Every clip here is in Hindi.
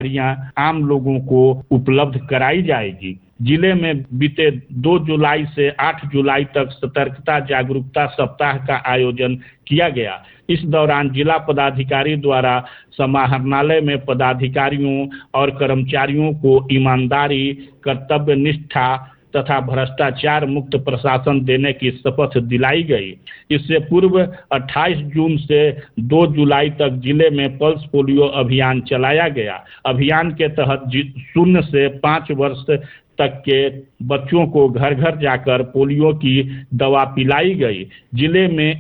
सामग्रियां आम लोगों को उपलब्ध कराई जाएगी। जिले में बीते 2 जुलाई से 8 जुलाई तक सतर्कता जागरूकता सप्ताह का आयोजन किया गया। इस दौरान जिला पदाधिकारी द्वारा समाहरणालय में पदाधिकारियों और कर्मचारियों को ईमानदारी, कर्तव्य निष्ठा तथा भ्रष्टाचार मुक्त प्रशासन देने की शपथ दिलाई गई। इससे पूर्व 28 जून से 2 जुलाई तक जिले में पल्स पोलियो अभियान चलाया गया। अभियान के तहत 0 से 5 वर्ष तक के बच्चों को घर घर जाकर पोलियो की दवा पिलाई गई। जिले में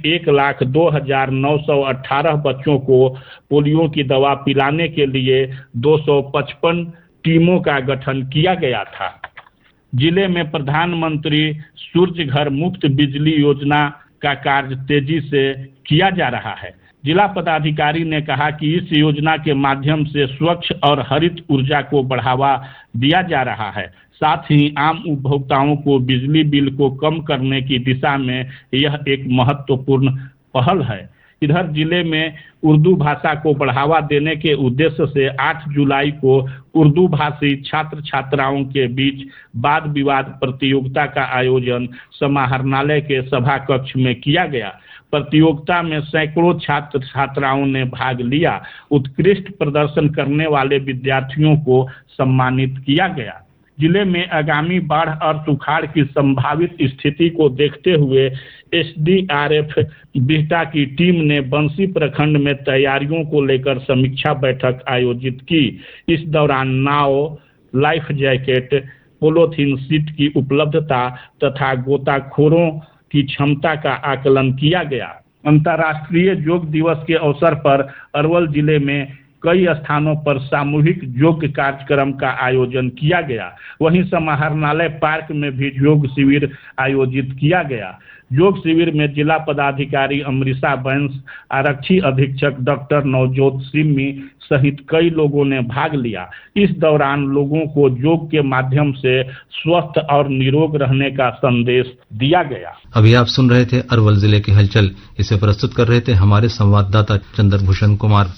1,02,918 बच्चों को पोलियो की दवा पिलाने के लिए 255 टीमों का गठन किया गया था। जिले में प्रधानमंत्री सूर्य घर मुफ्त बिजली योजना का कार्य तेजी से किया जा रहा है। जिला पदाधिकारी ने कहा कि इस योजना के माध्यम से स्वच्छ और हरित ऊर्जा को बढ़ावा दिया जा रहा है। साथ ही आम उपभोक्ताओं को बिजली बिल को कम करने की दिशा में यह एक महत्वपूर्ण पहल है। इधर जिले में उर्दू भाषा को बढ़ावा देने के उद्देश्य से 8 जुलाई को उर्दू भाषी छात्र छात्राओं के बीच वाद विवाद प्रतियोगिता का आयोजन समाहरणालय के सभा कक्ष में किया गया। प्रतियोगिता में सैकड़ों छात्र छात्राओं ने भाग लिया। उत्कृष्ट प्रदर्शन करने वाले विद्यार्थियों को सम्मानित किया गया। जिले में आगामी बाढ़ और सुखाड़ की संभावित स्थिति को देखते हुए एसडीआरएफ बिहटा की टीम ने बंसी प्रखंड में तैयारियों को लेकर समीक्षा बैठक आयोजित की। इस दौरान नाव, लाइफ जैकेट, पोलोथीन सीट की उपलब्धता तथा गोताखोरों की क्षमता का आकलन किया गया। अंतर्राष्ट्रीय योग दिवस के अवसर पर अरवल जिले में कई स्थानों पर सामूहिक योग कार्यक्रम का आयोजन किया गया। वहीं समाहरणालय पार्क में भी योग शिविर आयोजित किया गया। योग शिविर में जिला पदाधिकारी अमृता बैंस, आरक्षी अधीक्षक डॉक्टर नवजोत सिम्मी सहित कई लोगों ने भाग लिया। इस दौरान लोगों को योग के माध्यम से स्वस्थ और निरोग रहने का संदेश दिया गया। अभी आप सुन रहे थे अरवल जिले की हलचल। इसे प्रस्तुत कर रहे थे हमारे संवाददाता चंद्रभूषण कुमार।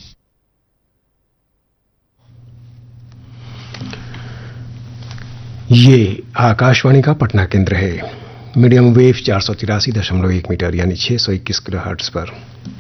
ये आकाशवाणी का पटना केंद्र है। मीडियम वेव 483.1 मीटर यानी 621 किलोहर्ट्ज पर